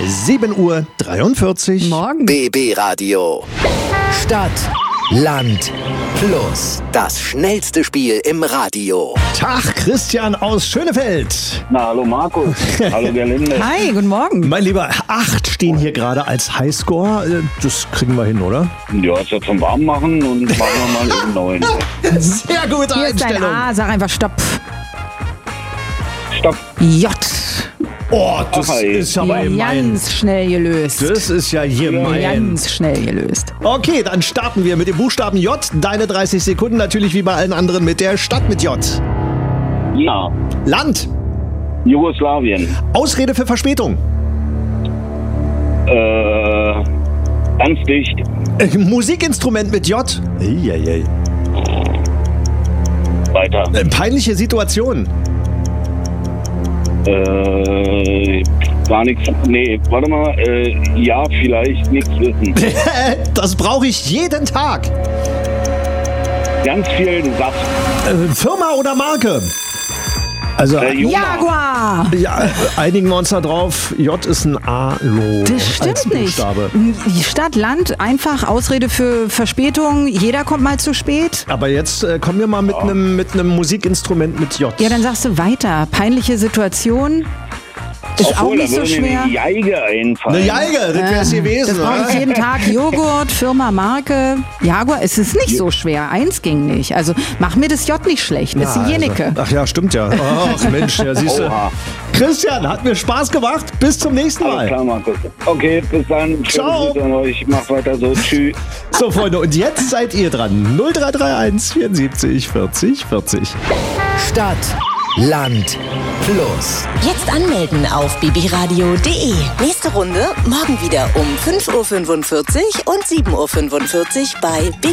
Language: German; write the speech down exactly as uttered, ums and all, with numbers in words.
sieben Uhr dreiundvierzig. Morgen. B B Radio. Stadt, Land, Plus. Das schnellste Spiel im Radio. Tag, Christian aus Schönefeld. Na, hallo Markus. Hallo Gerlinde. Hi, guten Morgen. Mein Lieber, acht stehen hier gerade als Highscore. Das kriegen wir hin, oder? Ja, ist ja zum Warmmachen und machen wir mal eben neun. Sehr gute Hier ist dein Einstellung. A, sag einfach Stopp. Stopp. J. Oh, das Ach, ey. ist aber gemein. Ganz schnell gelöst. Das ist ja gemein. Ganz schnell gelöst. Okay, dann starten wir mit dem Buchstaben J. Deine dreißig Sekunden natürlich wie bei allen anderen mit der Stadt mit J. Ja. Land. Jugoslawien. Ausrede für Verspätung. Äh, ganz dicht. Äh, Musikinstrument mit J. Eieiei. Weiter. Äh, peinliche Situation. Äh, gar nichts. Nee, warte mal. Äh, ja, vielleicht nichts wissen. Das brauche ich jeden Tag. Ganz viel Saft. Äh, Firma oder Marke? Also, Äh, Joma. Jaguar. ja, einigen wir uns da drauf. J ist ein A-Lo. Das als stimmt nicht. Buchstabe. Die Stadt, Land, einfach Ausrede für Verspätung. Jeder kommt mal zu spät. Aber jetzt äh, kommen wir mal mit einem mit einem Musikinstrument mit J. Ja, dann sagst du weiter. Peinliche Situation. Ist Obwohl, auch nicht da so würde mir schwer. eine Geige einfallen. Eine Geige, das wär's gewesen, Das brauche ich oder? jeden Tag. Joghurt, Firma, Marke. Jaguar, es ist nicht so schwer. Eins ging nicht. Also mach mir das J nicht schlecht. Das ist Ja, die Jenike. also, ach ja, stimmt ja. Ach Mensch, ja, siehst du. Oha. Christian, hat mir Spaß gemacht. Bis zum nächsten Alles Mal. klar, Markus. Okay, bis dann. Schöne Ciao. Grüße an euch. Macht weiter so. Tschüss. So, Freunde, und jetzt seid ihr dran. null drei drei eins vierundsiebzig vierzig vierzig. Stadt, Land, Plus. Jetzt anmelden auf b b radio punkt d e. Nächste Runde morgen wieder um fünf Uhr fünfundvierzig und sieben Uhr fünfundvierzig bei B